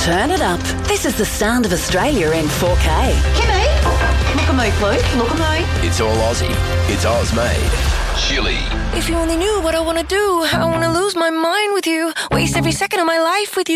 Turn it up. This is the sound of Australia in 4K. Kimmy, look at me, please. Look at me. It's all Aussie. It's Oz made. Chili. If you only knew what I want to do, I want to lose my mind with you, waste every second of my life with you.